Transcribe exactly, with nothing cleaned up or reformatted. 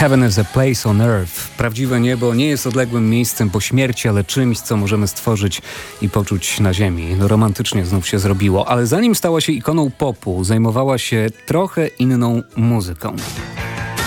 Heaven is a place on earth. Prawdziwe niebo nie jest odległym miejscem po śmierci, ale czymś, co możemy stworzyć i poczuć na ziemi. No, romantycznie znów się zrobiło, ale zanim stała się ikoną popu, zajmowała się trochę inną muzyką.